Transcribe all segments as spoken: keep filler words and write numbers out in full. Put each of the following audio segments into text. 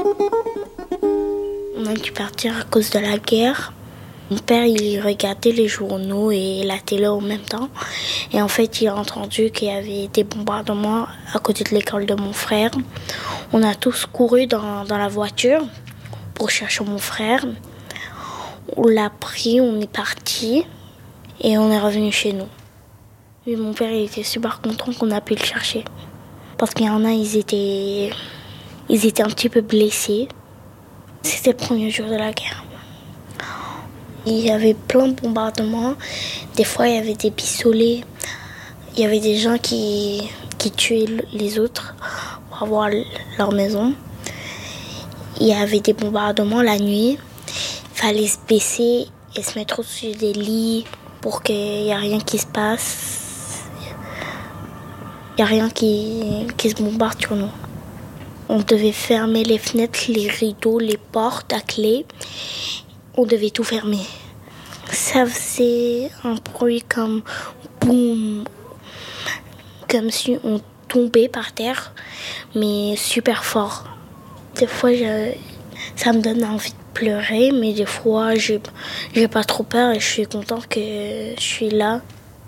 On a dû partir à cause de la guerre. Mon père, il regardait les journaux et la télé en même temps. Et en fait, il a entendu qu'il y avait des bombardements à côté de l'école de mon frère. On a tous couru dans, dans la voiture pour chercher mon frère. On l'a pris, on est parti et on est revenu chez nous. Et mon père, il était super content qu'on a pu le chercher. Parce qu'il y en a, ils étaient, ils étaient un petit peu blessés. C'était le premier jour de la guerre. Il y avait plein de bombardements. Des fois, il y avait des pistolets. Il y avait des gens qui, qui tuaient les autres pour avoir leur maison. Il y avait des bombardements la nuit. Il fallait se baisser et se mettre au-dessus des lits pour qu'il n'y ait rien qui se passe. Il n'y a rien qui, qui se bombarde sur nous. On devait fermer les fenêtres, les rideaux, les portes à clé. On devait tout fermer. Ça faisait un bruit comme boum, comme si on tombait par terre, mais super fort. Des fois, je, ça me donne envie de pleurer, mais des fois, j'ai, j'ai pas trop peur et je suis contente que je suis là.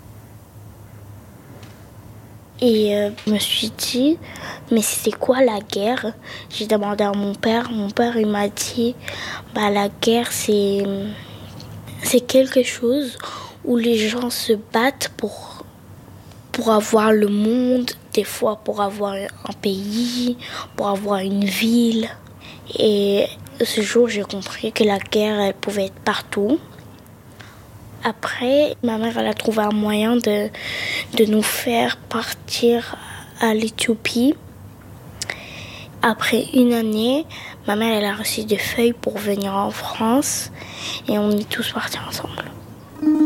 Et euh, je me suis dit, mais c'était quoi la guerre? J'ai demandé à mon père. Mon père, il m'a dit, bah la guerre, c'est, c'est quelque chose où les gens se battent pour, pour avoir le monde, des fois pour avoir un pays, pour avoir une ville. Et ce jour, j'ai compris que la guerre, elle pouvait être partout. Après, ma mère, elle a trouvé un moyen de, de nous faire partir à l'Éthiopie. Après une année, ma mère, elle a reçu des feuilles pour venir en France et on est tous partis ensemble.